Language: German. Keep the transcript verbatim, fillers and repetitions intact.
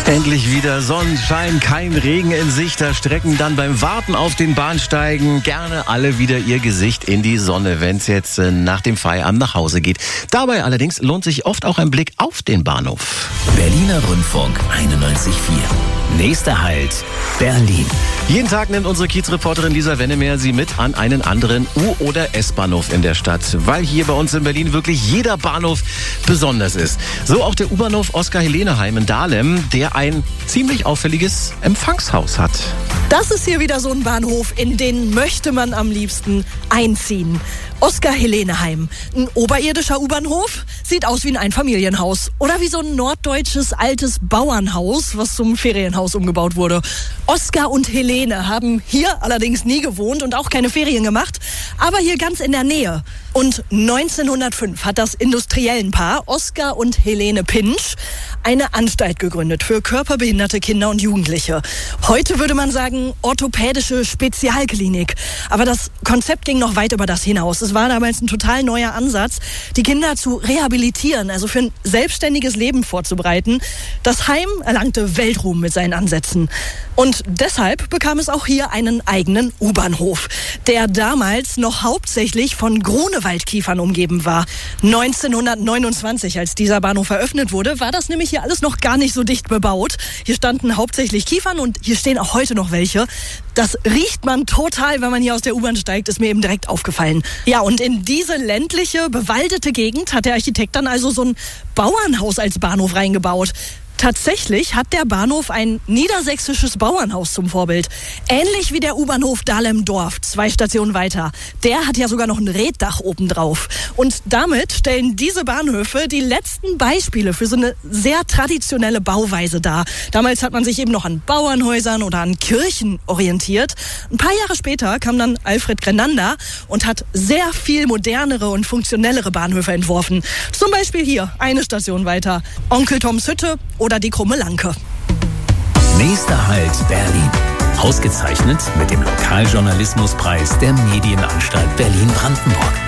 Endlich wieder Sonnenschein, kein Regen in Sicht. Da strecken dann beim Warten auf den Bahnsteigen gerne alle wieder ihr Gesicht in die Sonne, wenn es jetzt nach dem Feierabend nach Hause geht. Dabei allerdings lohnt sich oft auch ein Blick auf den Bahnhof. Berliner Rundfunk einundneunzig Komma vier. Nächster Halt, Berlin. Jeden Tag nimmt unsere Kiezreporterin Lisa Wennemer Sie mit an einen anderen U- oder S-Bahnhof in der Stadt, weil hier bei uns in Berlin wirklich jeder Bahnhof besonders ist. So auch der U-Bahnhof Oskar-Helene-Heim in Dahlem, der ein ziemlich auffälliges Empfangshaus hat. Das ist hier wieder so ein Bahnhof, in den möchte man am liebsten einziehen. Oskar-Helene-Heim. Ein oberirdischer U-Bahnhof, sieht aus wie ein Einfamilienhaus. Oder wie so ein norddeutsches altes Bauernhaus, was zum Ferienhaus umgebaut wurde. Oskar und Helene haben hier allerdings nie gewohnt und auch keine Ferien gemacht, aber hier ganz in der Nähe. Und neunzehnhundertfünf hat das Industriellenpaar Oskar und Helene Pinsch eine Anstalt gegründet für körperbehinderte Kinder und Jugendliche. Heute würde man sagen, orthopädische Spezialklinik. Aber das Konzept ging noch weit über das hinaus. Es war damals ein total neuer Ansatz, die Kinder zu rehabilitieren, also für ein selbstständiges Leben vorzubereiten. Das Heim erlangte Weltruhm mit seinen Ansätzen. Und deshalb bekam es auch hier einen eigenen U-Bahnhof, der damals noch hauptsächlich von Grunewaldkiefern umgeben war. neunzehnhundertneunundzwanzig, als dieser Bahnhof eröffnet wurde, war das nämlich hier alles noch gar nicht so dicht bebaut. Hier standen hauptsächlich Kiefern und hier stehen auch heute noch welche. Das riecht man total, wenn man hier aus der U-Bahn steigt, ist mir eben direkt aufgefallen. Ja, und in diese ländliche, bewaldete Gegend hat der Architekt dann also so ein Bauernhaus als Bahnhof reingebaut. Tatsächlich hat der Bahnhof ein niedersächsisches Bauernhaus zum Vorbild. Ähnlich wie der U-Bahnhof Dahlem-Dorf, zwei Stationen weiter. Der hat ja sogar noch ein Reetdach obendrauf. Und damit stellen diese Bahnhöfe die letzten Beispiele für so eine sehr traditionelle Bauweise dar. Damals hat man sich eben noch an Bauernhäusern oder an Kirchen orientiert. Ein paar Jahre später kam dann Alfred Grenander und hat sehr viel modernere und funktionellere Bahnhöfe entworfen. Zum Beispiel hier, eine Station weiter. Onkel Toms Hütte oder die Krumme Lanke. Nächster Halt, Berlin. Ausgezeichnet mit dem Lokaljournalismuspreis der Medienanstalt Berlin-Brandenburg.